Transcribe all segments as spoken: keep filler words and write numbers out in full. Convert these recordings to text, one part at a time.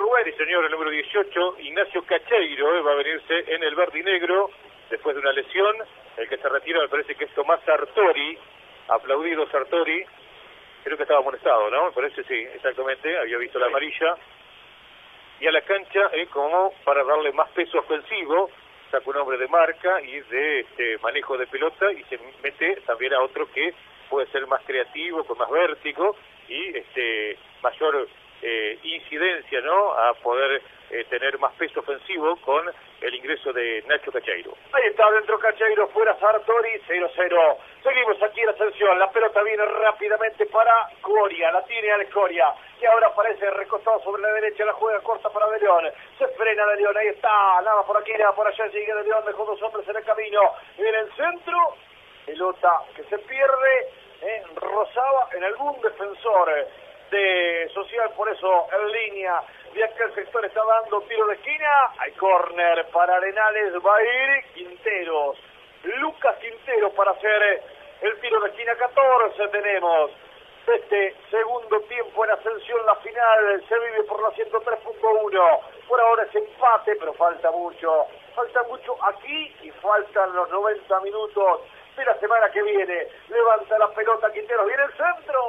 Rubén. Sí, señor, el número dieciocho, Ignacio Cacheiro, eh, va a venirse en el verde y negro después de una lesión. El que se retira me parece que es Tomás Sartori, aplaudido Sartori. Creo que estaba amonestado, ¿no? Me parece, sí, exactamente, había visto la amarilla. Y a la cancha, eh, como para darle más peso ofensivo, saca un hombre de marca y de este, manejo de pelota y se mete también a otro que puede ser más creativo, con más vértigo y este mayor eh, incidencia, ¿no? A poder eh, tener más peso ofensivo con el ingreso de Nacho Cacheiro. Ahí está, dentro Cacheiro, fuera Sartori, cero cero. Seguimos aquí en Ascensión, la pelota viene rápidamente para Coria, la tiene Alex Coria, que ahora aparece recostado sobre la derecha, la juega corta para De León, se frena De León, ahí está, nada por aquí, nada por allá, sigue De León, dejó dos hombres en el camino, en el centro, pelota que se pierde, eh, rozaba en algún defensor de Social, por eso en línea de aquel sector está dando tiro de esquina, hay córner para Arenales, va a ir Quinteros, Lucas Quinteros para hacer el tiro de esquina. Catorce tenemos este segundo tiempo en Ascensión, la final se vive por la ciento tres punto uno, por ahora es empate, pero falta mucho, falta mucho aquí y faltan los noventa minutos de la semana que viene. Levanta la pelota Quinteros, viene el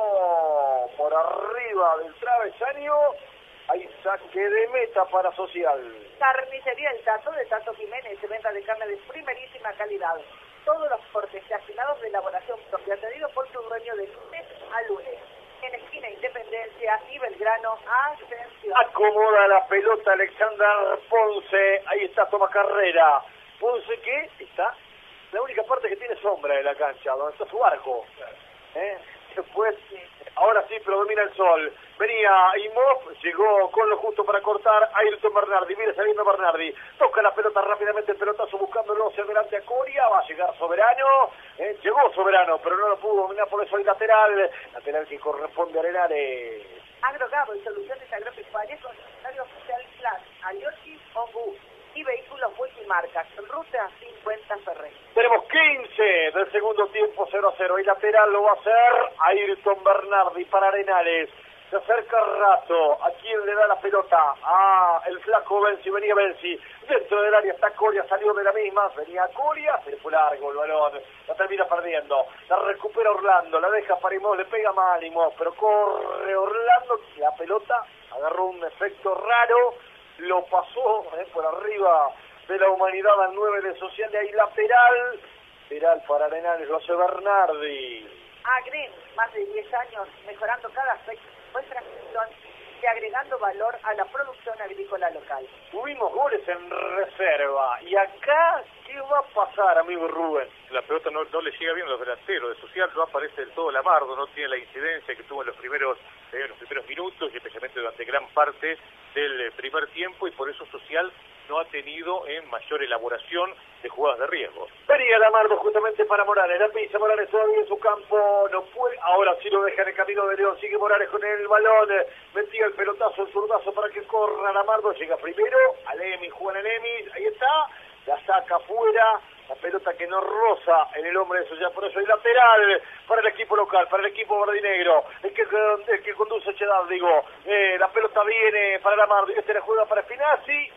centro, por arriba del travesaño, hay saque de meta para Social. Carnicería El Tato, de Tato Jiménez, venta de carne de primerísima calidad. Todos los cortes afinados de elaboración propia, atendido por su dueño de lunes a lunes. En esquina Independencia y Belgrano, Ascensión. Acomoda la pelota Alexander Ponce, ahí está, toma carrera. Ponce que está, la única parte que tiene sombra de la cancha, donde está su arco. ¿Eh? Después, ahora sí predomina el sol. Venía Imov, llegó con lo justo para cortar Ayrton Bernardi, viene saliendo Bernardi, toca la pelota rápidamente, el pelotazo buscándolo hacia adelante a Coria, va a llegar Soberano, eh, llegó Soberano, pero no lo pudo dominar, por eso hay lateral, lateral que corresponde a Arenales. Agrogado y soluciones agropecuarias, concesionario oficial Plan, Alioski, Obu y vehículos multimarcas, ruta cincuenta Ferrey. Tenemos quince del segundo tiempo, cero a cero, y lateral lo va a hacer Ayrton Bernardi para Arenales. Se acerca Rato, ¿a quién le da la pelota? Ah, el flaco Benzi, venía Benzi, dentro del área está Coria, salió de la misma, venía Coria, se le fue largo el balón, la termina perdiendo, la recupera Orlando, la deja para Imos, le pega mal Imos, pero corre Orlando, la pelota agarró un efecto raro, lo pasó eh, por arriba de la humanidad al nueve de Social, de ahí lateral, lateral para Arenales, lo hace Bernardi. Agren, más de diez años, mejorando cada aspecto de nuestra gestión y agregando valor a la producción agrícola local. Tuvimos goles en reserva, y acá, ¿qué va a pasar, amigo Rubén? La pelota no, no le llega bien a los delanteros, de Social no aparece del todo Lamardo, no tiene la incidencia que tuvo en los primeros, eh, los primeros minutos, y especialmente durante gran parte del eh, primer tiempo, y por eso Social no ha tenido en eh, mayor elaboración de jugadas de riesgo. Venía Lamardo justamente para Morales, la pisa Morales todavía en su campo, no puede, ahora sí lo deja en el camino de León, sigue Morales con el balón, metía el pelotazo, el zurdazo para que corra Lamardo, llega primero, Alemi, Juan Alemi, ahí está, la saca afuera, la pelota que no roza en el hombre de Social, por eso hay lateral para el equipo local, para el equipo verdinegro, el que, el que conduce Chedad, digo, eh, la pelota viene para Lamardo, y este la juega para Spinazzi,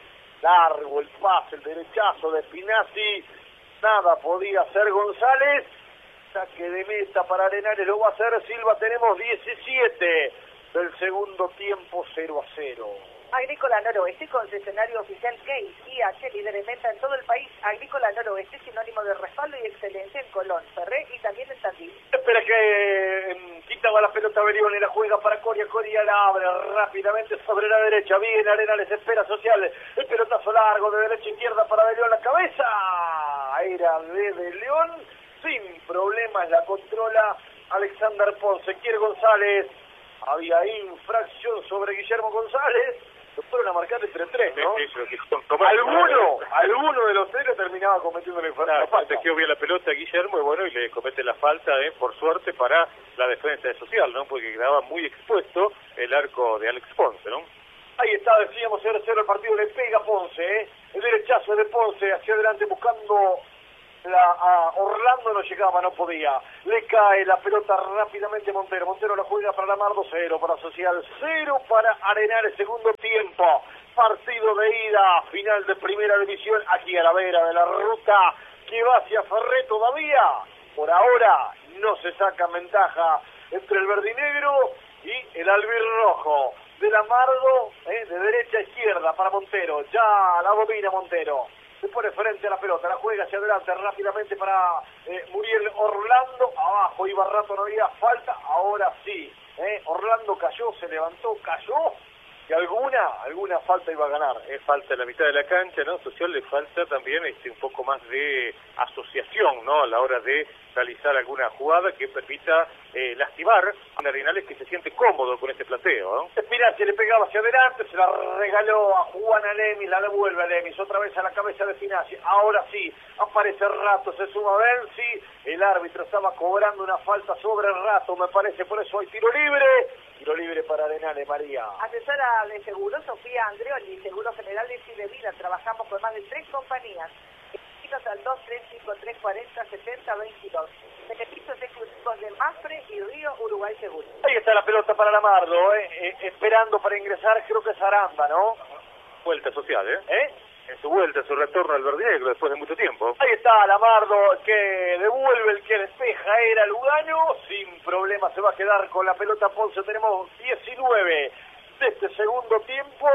largo el pase, el derechazo de Spinazzi, nada podía hacer González, saque de meta para Arenales, lo va a hacer Silva, tenemos diecisiete del segundo tiempo, cero a cero. Agrícola Noroeste, concesionario oficial Case I H, líder en venta en todo el país. Agrícola Noroeste, sinónimo de respaldo y excelencia en Colón, Ferré y también en Tandil. Espera que eh, quitaba la pelota Berión y la juega para Coria, Coria la abre rápidamente sobre la derecha, bien Arenales, espera Social, el pelotazo largo de derecha a izquierda para De León, la cabeza, era de De León, sin problemas la controla Alexander Ponce, quiere González, había infracción sobre Guillermo González, lo fueron a marcar entre tres, ¿no? Eso, que son tomar, alguno, alguno de los tres terminaba cometiendo la infracción. Claro, te quedó bien la pelota a Guillermo y bueno, y le comete la falta, eh, por suerte, para la defensa de Social, ¿no? Porque quedaba muy expuesto el arco de Alex Ponce, ¿no? Ahí está, decíamos cero a cero el partido, le pega Ponce, ¿eh? El derechazo de Ponce hacia adelante buscando La, a Orlando no llegaba, no podía. Le cae la pelota rápidamente Montero. Montero la juega para Lamardo, cero para Social, cero para Arenales, segundo tiempo. Partido de ida, final de primera división, aquí a la vera de la ruta que va hacia Ferré todavía. Por ahora no se saca ventaja entre el verdinegro y el albirrojo. De Lamardo, eh, de derecha a izquierda para Montero. Ya la domina Montero. Se pone frente a la pelota, la juega hacia adelante rápidamente para eh, Muriel Orlando. Abajo iba rato, no había falta. Ahora sí. Eh, Orlando cayó, se levantó, cayó. Y alguna, alguna falta iba a ganar. Es falta en la mitad de la cancha, ¿no? Social le falta también este, un poco más de asociación, ¿no? A la hora de realizar alguna jugada que permita eh, lastimar a un Arenales que se siente cómodo con este planteo, ¿no? Espinal se le pegaba hacia adelante, se la regaló a Juana Lemis, la devuelve a Lemis, otra vez a la cabeza de Finazzi. Ahora sí, aparece Rato, se suma Benzi, el árbitro estaba cobrando una falta sobre Rato, me parece, por eso hay tiro libre. Tiro libre para Arenales, María. Asesora de seguros, Sofía Andreoli, Seguro General de Chile Vida. Trabajamos con más de tres compañías. Escritos al dos tres cinco tres cuatro cero siete cero dos dos. Beneficios exclusivos de Mafre y Río Uruguay Seguro. Ahí está la pelota para Lamardo, eh, eh, esperando para ingresar, creo que es Aranda, ¿no? Vuelta Social, ¿eh? ¿Eh? En su vuelta, su retorno al verdinegro después de mucho tiempo. Ahí está Lamardo, que devuelve, el que despeja era Lugano. Sin problema se va a quedar con la pelota Ponce. Tenemos diecinueve de este segundo tiempo.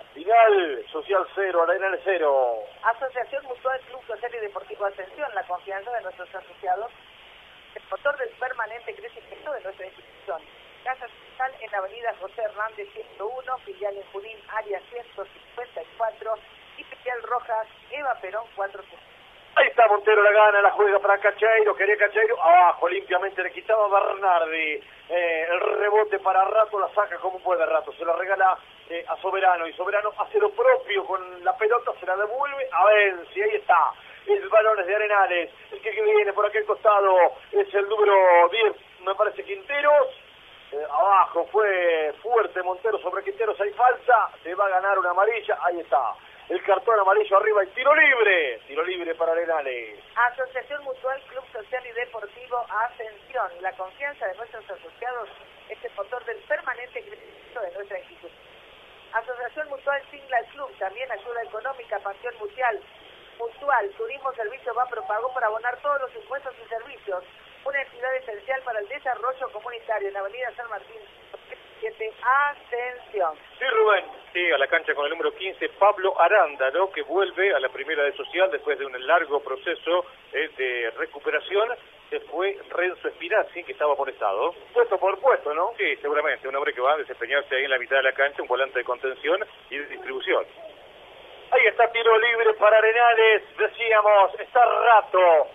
Final, Social cero, Arenales cero. Asociación Mutual Club Social y Deportivo Ascensión, la confianza de nuestros asociados, el motor del permanente crecimiento de nuestra institución. Casa Central en Avenida José Hernández ciento uno, filial en Junín, área ciento cincuenta y cuatro, y filial Rojas, Eva Perón cuatrocientos. Ahí está Montero, la gana, la juega para Cacheiro, quería Cacheiro, abajo limpiamente le quitaba Bernardi, eh, el rebote para Rato, la saca como puede Rato, se la regala eh, a Soberano, y Soberano hace lo propio con la pelota, se la devuelve a Benzi, ahí está, el balón es de Arenales, el que viene por aquel costado es el número diez, me parece Quinteros, eh, abajo fue fuerte Montero sobre Quinteros, hay falta, se va a ganar una amarilla, ahí está. El cartón amarillo arriba y tiro libre. Tiro libre para Arenales. Asociación Mutual Club Social y Deportivo Ascensión. La confianza de nuestros asociados es el motor del permanente crecimiento de nuestra institución. Asociación Mutual Singla Club. También ayuda económica, pensión mutual. Mutual, turismo, servicio, va propagó para abonar todos los impuestos y servicios. Una entidad esencial para el desarrollo comunitario en Avenida San Martín. siete, Ascensión. Sí, Rubén. Sí, a la cancha con el número quince, Pablo Aranda, ¿no? Que vuelve a la primera de Social después de un largo proceso eh, de recuperación. Se fue Renzo Espinazzi, que estaba amonestado. Puesto por puesto, ¿no? Sí, seguramente. Un hombre que va a desempeñarse ahí en la mitad de la cancha, un volante de contención y de distribución. Ahí está tiro libre para Arenales. Decíamos, está Rato.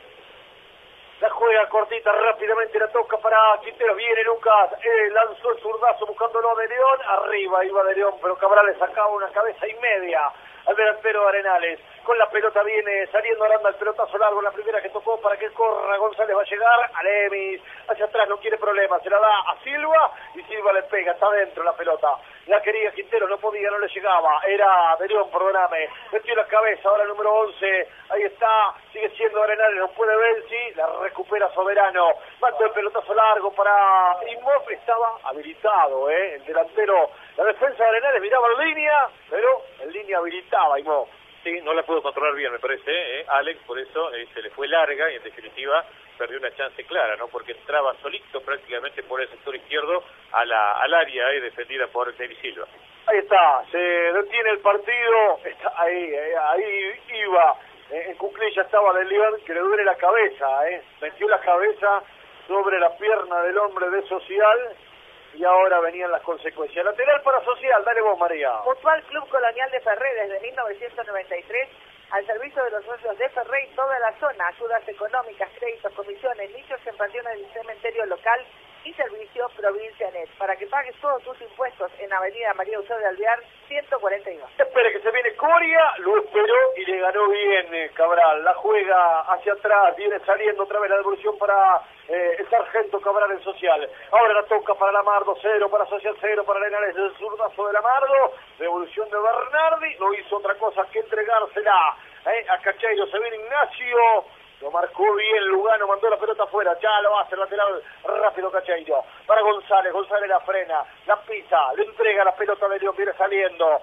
La juega cortita, rápidamente la toca para Quinteros, viene Lucas, eh, lanzó el zurdazo buscándolo a De León, arriba iba De León, pero Cabral le sacaba una cabeza y media al delantero de Arenales. Con la pelota viene saliendo Aranda, el pelotazo largo, la primera que tocó para que corra, González va a llegar, a Lemis, hacia atrás, no quiere problemas, se la da a Silva, y Silva le pega, está dentro la pelota. La quería Quintero, no podía, no le llegaba, era De León, perdóname, metió la cabeza, ahora el número once, ahí está, sigue siendo Arenales, no puede ver, sí, la recupera Soberano, manda el pelotazo largo para Inmov, estaba habilitado, eh, el delantero, la defensa de Arenales miraba en línea, pero en línea habilitaba Inmov. Sí, no la pudo controlar bien, me parece, ¿eh? Alex, por eso eh, se le fue larga y en definitiva perdió una chance clara, ¿no? Porque entraba solito prácticamente por el sector izquierdo a la, al área eh, defendida por David Silva. Ahí está, se detiene el partido, está ahí, eh, ahí iba, eh, en cuclilla estaba De León, que le duele la cabeza, eh, metió la cabeza sobre la pierna del hombre de Social. Y ahora venían las consecuencias. Lateral para Social, dale vos, María. Mutual Club Colonial de Ferrey desde mil novecientos noventa y tres al servicio de los socios de Ferrey toda la zona. Ayudas económicas, créditos, comisiones, nichos en pensiones del cementerio local y servicio Provincia Net. Para que pagues todos tus impuestos en Avenida María Eusebio de Alvear, ciento cuarenta y dos. Espere que se viene Coria, lo esperó y le ganó bien eh, Cabral. La juega hacia atrás, viene saliendo otra vez la devolución para eh, el sargento Cabral en Social. Ahora la toca para Lamardo, cero para Social, cero para Arenales, el zurdazo de Lamardo. Devolución de Bernardi, no hizo otra cosa que entregársela eh, a Cacheiro. Se viene Ignacio. Lo marcó bien Lugano, mandó la pelota afuera, ya lo hace el lateral rápido Cacheiro. Para González, González la frena, la pisa, le entrega la pelota de León, viene saliendo.